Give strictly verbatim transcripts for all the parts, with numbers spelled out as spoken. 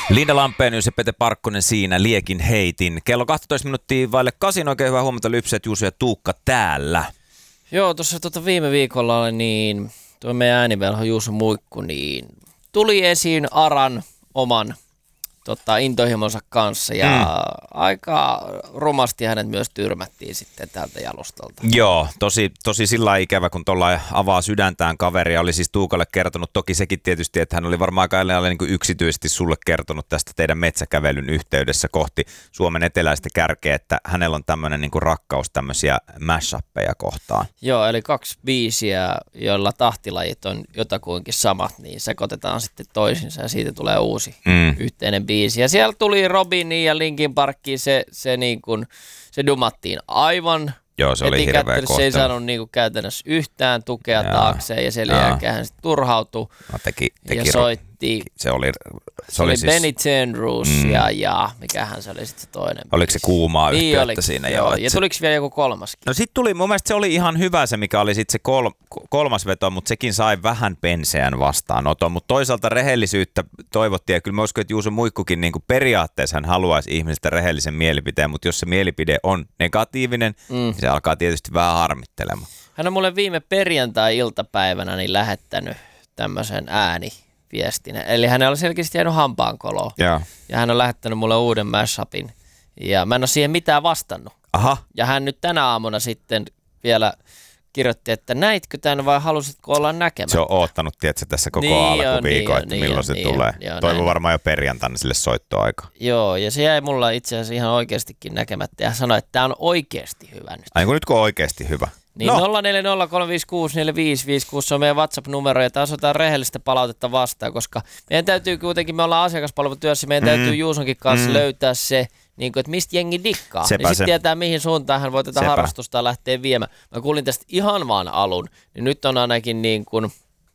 Linda Lampenius ja Pete Parkkonen siinä Liekin heitin. Kello kaksitoista minuuttia vaille kasin. Oikein hyvää huomenta Lypset, Juuso ja Tuukka täällä. Joo, tuossa tuota viime viikolla niin tuo meidän äänivelho Juuso Muikku niin tuli esiin Aran oman tota, intohimonsa kanssa ja mm. aika rumasti hänet myös tyrmättiin sitten täältä jalustalta. Joo, tosi, tosi sillä ikävä, kun tuolla avaa sydäntään kaveri ja oli siis Tuukalle kertonut. Toki sekin tietysti, että hän oli varmaan aika niin kuin yksityisesti sulle kertonut tästä teidän metsäkävelyn yhteydessä kohti Suomen eteläistä kärkeä, että hänellä on tämmöinen niin kuin rakkaus tämmöisiä mashupeja kohtaan. Joo, eli kaksi biisiä, joilla tahtilajit on jotakuinkin samat, niin sekoitetaan sitten toisinsa ja siitä tulee uusi mm. yhteinen biisi. Ja siellä tuli Robinin ja Linkin Parkkiin, se, se, niin kuin, se dumattiin aivan. Joo, se oli hirveä kohtelu. Se ei saanut niin kuin käytännössä yhtään tukea Jaa. taakseen ja sen jälkeen hän sitten turhautui no, teki, teki ja soitti. Se oli, se se oli, oli siis, Benny Tenrus mm. ja, ja mikähän se oli sitten se toinen. Oliko se kuumaa niin yhteyttä oliko, siinä? Joo, joo ja se, tuliko vielä joku kolmaskin? No sitten tuli, mun mielestä se oli ihan hyvä se, mikä oli sitten se kol, kolmas veto, mutta sekin sai vähän penseän vastaanoton, mutta toisaalta rehellisyyttä toivottiin, ja kyllä mä uskon, että Juuso Muikkukin niin kuin periaatteessa hän haluaisi ihmisiltä rehellisen mielipiteen, mutta jos se mielipide on negatiivinen, mm. niin se alkaa tietysti vähän harmittelemaan. Hän on mulle viime perjantai-iltapäivänä niin lähettänyt tämmöisen ääni. viestinä. Eli hänellä on selkeästi jäänyt hampaankoloon. Ja. ja hän on lähettänyt mulle uuden mashupin. Ja mä en ole siihen mitään vastannut. Aha. Ja hän nyt tänä aamuna sitten vielä kirjoitti, että näitkö tämän vai halusitko olla näkemättä? Se on oottanut, tiedätkö, tässä koko niin alkuviikon, niin että niin milloin jo, se niin tulee. jo, Toivon näin. varmaan jo perjantaina sille soittoaika. Joo, ja se jäi mulla itse asiassa ihan oikeastikin näkemättä. Ja sanoi, että tämä on oikeasti hyvä nyt. Ai kun nyt kun on oikeasti hyvä. Niin no. nolla neljä nolla kolme viisi kuusi neljä viisi viisi kuusi on meidän WhatsApp-numero ja taas otetaan rehellistä palautetta vastaan, koska meidän täytyy kuitenkin, me ollaan asiakaspalvelutyössä, meidän mm. täytyy Juusonkin kanssa mm. löytää se, niin kuin, että mistä jengi dikkaa. Sepä niin sitten se. tietää, mihin suuntaan hän voi tätä Sepä. harrastusta lähteä viemään. Mä kuulin tästä ihan vaan alun, niin nyt on ainakin niin kuin,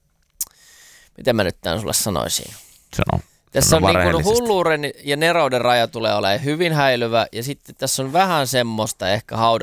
miten mä nyt tämän sulle sanoisin? Sano. Tässä on niin kuin hulluuden ja nerouden raja tulee olemaan hyvin häilyvä ja sitten tässä on vähän semmoista ehkä